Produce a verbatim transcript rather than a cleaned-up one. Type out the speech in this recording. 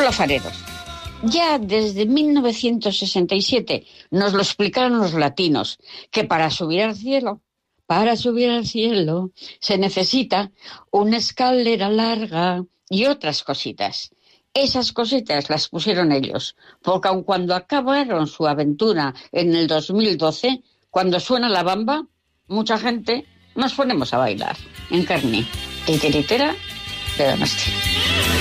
los fareros. Ya desde mil novecientos sesenta y siete nos lo explicaron los latinos, que para subir al cielo, para subir al cielo, se necesita una escalera larga y otras cositas. Esas cositas las pusieron ellos, porque aun cuando acabaron su aventura en el dos mil doce, cuando suena la bamba, mucha gente nos ponemos a bailar en carne titiritera de Donosti.